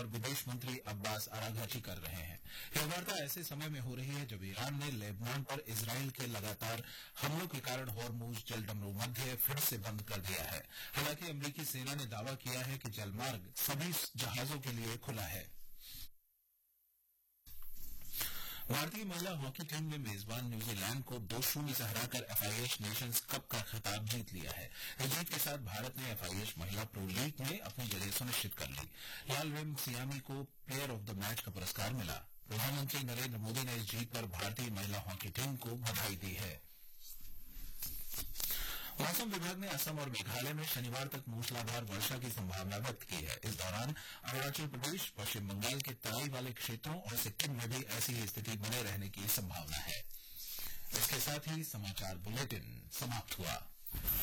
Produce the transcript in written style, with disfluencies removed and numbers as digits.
और विदेश मंत्री अब्बास अराघची कर रहे हैं। यह वार्ता ऐसे समय में हो रही है जब ईरान ने लेबनान पर इजराइल के लगातार हमलों के कारण हॉर्मुज जलडमरू मध्य फिर से बंद कर दिया है। हालांकि अमरीकी सेना ने दावा किया है कि जलमार्ग सभी जहाजों के लिए खुला है। भारतीय महिला हॉकी टीम ने मेजबान न्यूजीलैंड को 2-0 से हराकर एफआईएच नेशंस कप का खिताब जीत लिया है। इस जीत के साथ भारत ने एफआईएच महिला प्रो लीग में अपनी जगह सुनिश्चित कर ली। लालवेम सियामी को प्लेयर ऑफ द मैच का पुरस्कार मिला। प्रधानमंत्री नरेंद्र मोदी ने इस जीत पर भारतीय महिला हॉकी टीम को बधाई दी है। मौसम विभाग ने असम और मेघालय में शनिवार तक मूसलाधार वर्षा की संभावना व्यक्त की है। इस दौरान अरुणाचल प्रदेश, पश्चिम बंगाल के तराई वाले क्षेत्रों और सिक्किम में भी ऐसी ही स्थिति बने रहने की संभावना है। इसके साथ ही समाचार बुलेटिन समाप्त हुआ।